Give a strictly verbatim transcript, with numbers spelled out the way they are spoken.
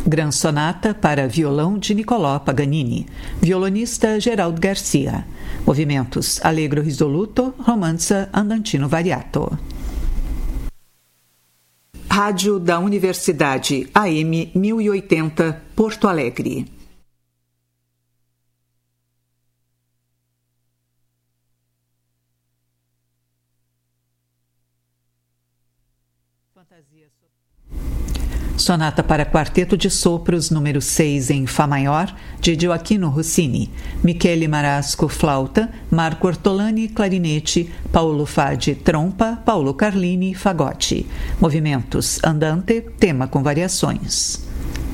Gran Sonata para violão de Niccolò Paganini. Violonista Geraldo Garcia. Movimentos Allegro risoluto, romanza andantino variato. Rádio da Universidade A M mil e oitenta, Porto Alegre. Sonata para quarteto de sopros número seis em Fá maior, de Gioachino Rossini. Michele Marasco, flauta. Marco Ortolani, clarinete. Paulo Fadi, trompa. Paulo Carlini, fagote. Movimentos Andante, tema com variações.